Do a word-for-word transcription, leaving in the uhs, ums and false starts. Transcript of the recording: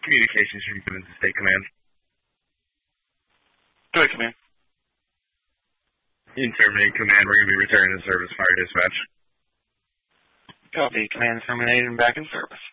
Communications from Gibbons State Command. Go ahead, Command. In terminate command, we're going to be returning to service. Fire dispatch. Copy. Command terminated and back in service.